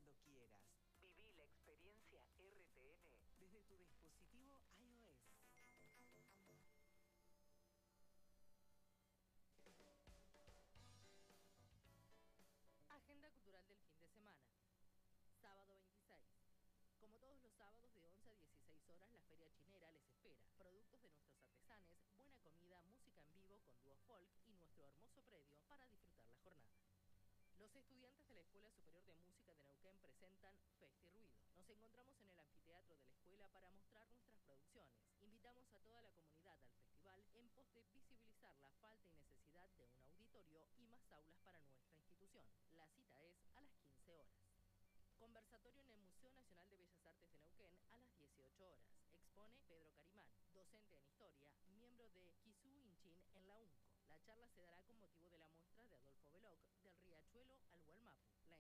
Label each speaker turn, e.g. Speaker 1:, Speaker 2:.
Speaker 1: cuando quieras.
Speaker 2: Viví la experiencia RTN
Speaker 1: Desde tu dispositivo iOS.
Speaker 3: Agenda cultural del fin de semana. Sábado 26. Como todos los sábados de 11 a 16 horas, la Feria Chinera les espera. Productos de nuestros artesanes, buena comida, música en vivo con dúo folk y nuestro hermoso predio para disfrutar la jornada. Los estudiantes de la Escuela Superior de Música de Neuquén presentan Festi Ruido. Nos encontramos en el anfiteatro de la escuela para mostrar nuestras producciones. Invitamos a toda la comunidad al festival en pos de visibilizar la falta y necesidad de un auditorio y más aulas para nuestra institución. La cita es a las 15 horas. Conversatorio en el Museo Nacional de Bellas Artes de Neuquén a las 18 horas.